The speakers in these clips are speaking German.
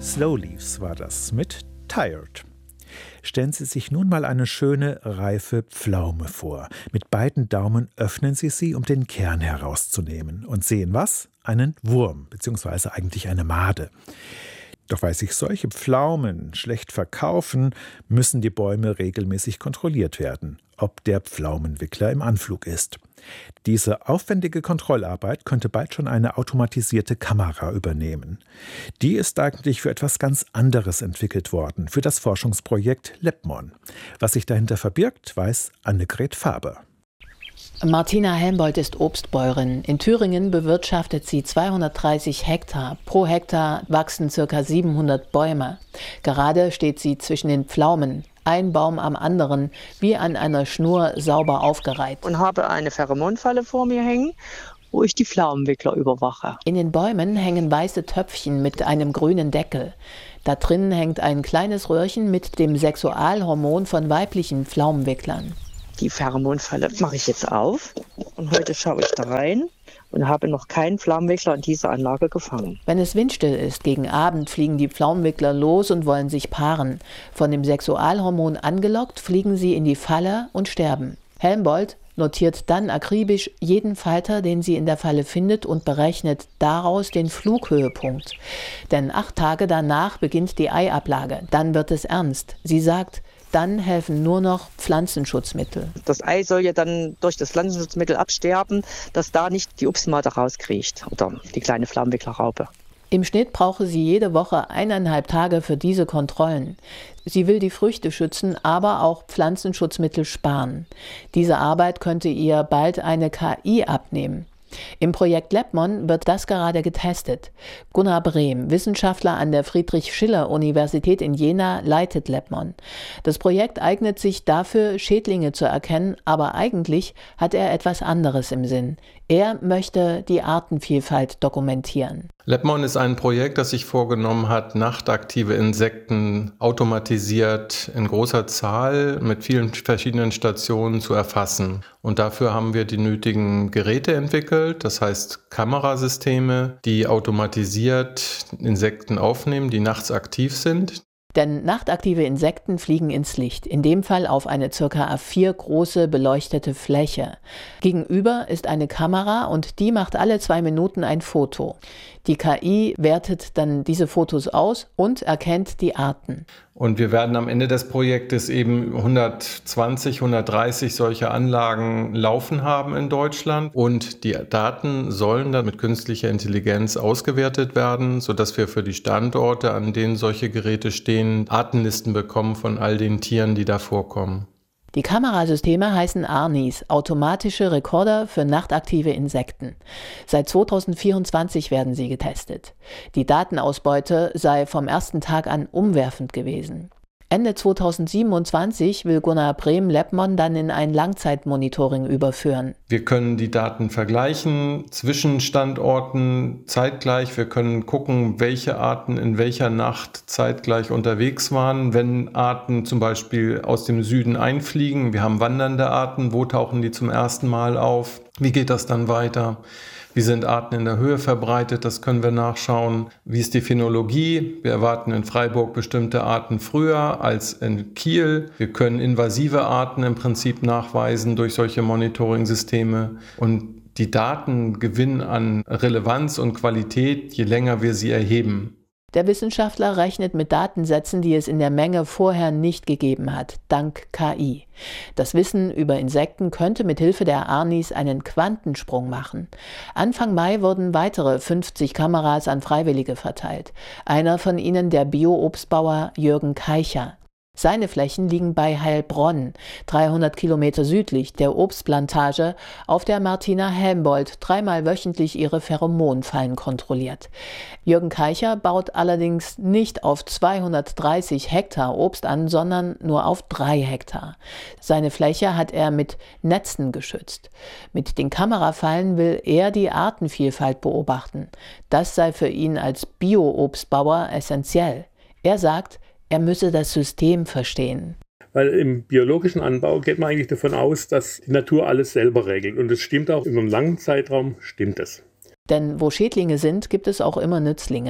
Slow Leaves war das mit Tired. Stellen Sie sich nun mal eine schöne, reife Pflaume vor. Mit beiden Daumen öffnen Sie sie, um den Kern herauszunehmen. Und sehen was? Einen Wurm, beziehungsweise eigentlich eine Made. Doch weil sich solche Pflaumen schlecht verkaufen, müssen die Bäume regelmäßig kontrolliert werden, ob der Pflaumenwickler im Anflug ist. Diese aufwendige Kontrollarbeit könnte bald schon eine automatisierte Kamera übernehmen. Die ist eigentlich für etwas ganz anderes entwickelt worden, für das Forschungsprojekt Lepmon. Was sich dahinter verbirgt, weiß Annegret Faber. Martina Helmbold ist Obstbäuerin. In Thüringen bewirtschaftet sie 230 Hektar. Pro Hektar wachsen ca. 700 Bäume. Gerade steht sie zwischen den Pflaumen, ein Baum am anderen, wie an einer Schnur sauber aufgereiht. Und habe eine Pheromonfalle vor mir hängen, wo ich die Pflaumenwickler überwache. In den Bäumen hängen weiße Töpfchen mit einem grünen Deckel. Da drin hängt ein kleines Röhrchen mit dem Sexualhormon von weiblichen Pflaumenwicklern. Die Pheromonfalle mache ich jetzt auf und heute schaue ich da rein und habe noch keinen Pflaumenwickler in dieser Anlage gefangen. Wenn es windstill ist, gegen Abend fliegen die Pflaumenwickler los und wollen sich paaren. Von dem Sexualhormon angelockt, fliegen sie in die Falle und sterben. Helmbold notiert dann akribisch jeden Falter, den sie in der Falle findet und berechnet daraus den Flughöhepunkt. Denn 8 Tage danach beginnt die Eiablage. Dann wird es ernst. Sie sagt, dann helfen nur noch Pflanzenschutzmittel. Das Ei soll ja dann durch das Pflanzenschutzmittel absterben, dass da nicht die Obstmade rauskriecht oder die kleine Pflaumenwicklerraupe. Im Schnitt brauche sie jede Woche 1,5 Tage für diese Kontrollen. Sie will die Früchte schützen, aber auch Pflanzenschutzmittel sparen. Diese Arbeit könnte ihr bald eine KI abnehmen. Im Projekt Lepmon wird das gerade getestet. Gunnar Brehm, Wissenschaftler an der Friedrich-Schiller-Universität in Jena, leitet Lepmon. Das Projekt eignet sich dafür, Schädlinge zu erkennen, aber eigentlich hat er etwas anderes im Sinn. Er möchte die Artenvielfalt dokumentieren. Lepmon ist ein Projekt, das sich vorgenommen hat, nachtaktive Insekten automatisiert in großer Zahl mit vielen verschiedenen Stationen zu erfassen. Und dafür haben wir die nötigen Geräte entwickelt, das heißt Kamerasysteme, die automatisiert Insekten aufnehmen, die nachts aktiv sind. Denn nachtaktive Insekten fliegen ins Licht, in dem Fall auf eine ca. A4 große beleuchtete Fläche. Gegenüber ist eine Kamera und die macht alle 2 Minuten ein Foto. Die KI wertet dann diese Fotos aus und erkennt die Arten. Und wir werden am Ende des Projektes eben 120, 130 solche Anlagen laufen haben in Deutschland. Und die Daten sollen dann mit künstlicher Intelligenz ausgewertet werden, sodass wir für die Standorte, an denen solche Geräte stehen, Artenlisten bekommen von all den Tieren, die da vorkommen. Die Kamerasysteme heißen ARNIs, automatische Rekorder für nachtaktive Insekten. Seit 2024 werden sie getestet. Die Datenausbeute sei vom ersten Tag an umwerfend gewesen. Ende 2027 will Gunnar Brehm Lepmon dann in ein Langzeitmonitoring überführen. Wir können die Daten vergleichen zwischen Standorten zeitgleich. Wir können gucken, welche Arten in welcher Nacht zeitgleich unterwegs waren. Wenn Arten zum Beispiel aus dem Süden einfliegen, wir haben wandernde Arten, wo tauchen die zum ersten Mal auf? Wie geht das dann weiter? Wie sind Arten in der Höhe verbreitet? Das können wir nachschauen. Wie ist die Phänologie? Wir erwarten in Freiburg bestimmte Arten früher als in Kiel. Wir können invasive Arten im Prinzip nachweisen durch solche Monitoring-Systeme. Und die Daten gewinnen an Relevanz und Qualität, je länger wir sie erheben. Der Wissenschaftler rechnet mit Datensätzen, die es in der Menge vorher nicht gegeben hat, dank KI. Das Wissen über Insekten könnte mit Hilfe der ARNIs einen Quantensprung machen. Anfang Mai wurden weitere 50 Kameras an Freiwillige verteilt. Einer von ihnen der Bio-Obstbauer Jürgen Keicher. Seine Flächen liegen bei Heilbronn, 300 Kilometer südlich der Obstplantage, auf der Martina Helmbold 3-mal wöchentlich ihre Pheromonfallen kontrolliert. Jürgen Keicher baut allerdings nicht auf 230 Hektar Obst an, sondern nur auf 3 Hektar. Seine Fläche hat er mit Netzen geschützt. Mit den Kamerafallen will er die Artenvielfalt beobachten. Das sei für ihn als Bio-Obstbauer essentiell. Er sagt, er müsse das System verstehen. Weil im biologischen Anbau geht man eigentlich davon aus, dass die Natur alles selber regelt. Und es stimmt auch, über einen langen Zeitraum stimmt es. Denn wo Schädlinge sind, gibt es auch immer Nützlinge.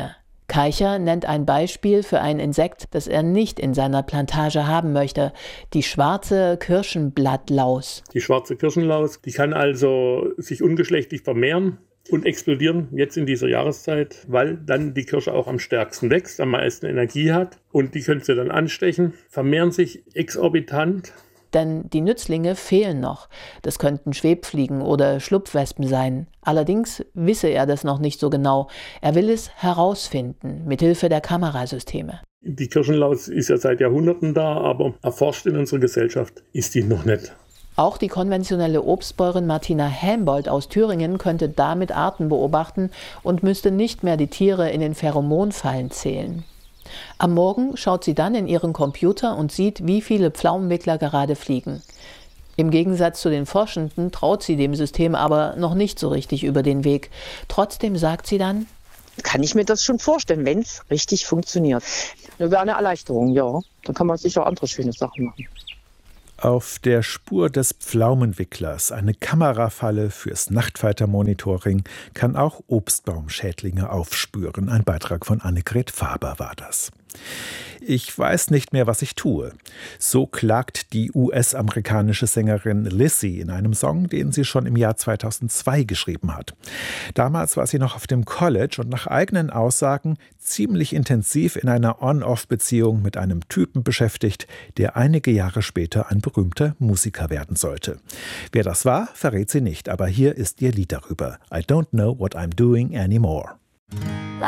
Keicher nennt ein Beispiel für ein Insekt, das er nicht in seiner Plantage haben möchte: die schwarze Kirschenblattlaus. Die schwarze Kirschenlaus, die kann also sich ungeschlechtlich vermehren und explodieren jetzt in dieser Jahreszeit, weil dann die Kirsche auch am stärksten wächst, am meisten Energie hat und die können sie dann anstechen, vermehren sich exorbitant. Denn die Nützlinge fehlen noch. Das könnten Schwebfliegen oder Schlupfwespen sein. Allerdings wisse er das noch nicht so genau. Er will es herausfinden, mithilfe der Kamerasysteme. Die Kirschenlaus ist ja seit Jahrhunderten da, aber erforscht in unserer Gesellschaft ist die noch nicht. Auch die konventionelle Obstbäuerin Martina Helmbold aus Thüringen könnte damit Arten beobachten und müsste nicht mehr die Tiere in den Pheromonfallen zählen. Am Morgen schaut sie dann in ihren Computer und sieht, wie viele Pflaumenwickler gerade fliegen. Im Gegensatz zu den Forschenden traut sie dem System aber noch nicht so richtig über den Weg. Trotzdem sagt sie dann: Kann ich mir das schon vorstellen, wenn es richtig funktioniert. Das wäre eine Erleichterung, ja. Dann kann man sicher andere schöne Sachen machen. Auf der Spur des Pflaumenwicklers, eine Kamerafalle fürs Nachtfalter-Monitoring, kann auch Obstbaumschädlinge aufspüren. Ein Beitrag von Annegret Faber war das. Ich weiß nicht mehr, was ich tue. So klagt die US-amerikanische Sängerin Lizzie in einem Song, den sie schon im Jahr 2002 geschrieben hat. Damals war sie noch auf dem College und nach eigenen Aussagen ziemlich intensiv in einer On-Off-Beziehung mit einem Typen beschäftigt, der einige Jahre später ein berühmter Musiker werden sollte. Wer das war, verrät sie nicht, aber hier ist ihr Lied darüber. I don't know what I'm doing anymore.